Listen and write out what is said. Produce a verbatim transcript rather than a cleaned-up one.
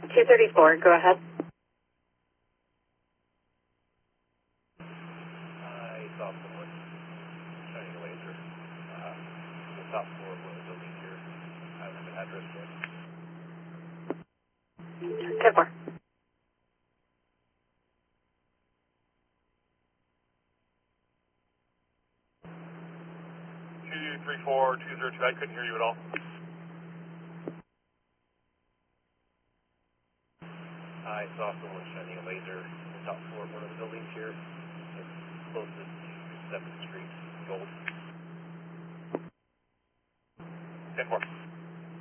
two thirty-four, go ahead. I saw someone shining a laser. Uh, the top floor of one of the buildings here. I don't have an address yet. ten four. two three four two zero two, I couldn't hear you at all. I saw someone shining a laser on the top floor of one of the buildings here. It's closest to seventh Street, Gold. ten four.